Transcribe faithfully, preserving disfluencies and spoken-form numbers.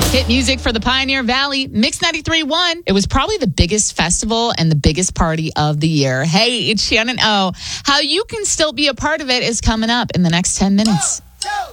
Hit music for the Pioneer Valley, Mix ninety-three point one. It was probably the biggest festival and the biggest party of the year. Hey, it's Shannon O. How you can still be a part of it is coming up in the next ten minutes.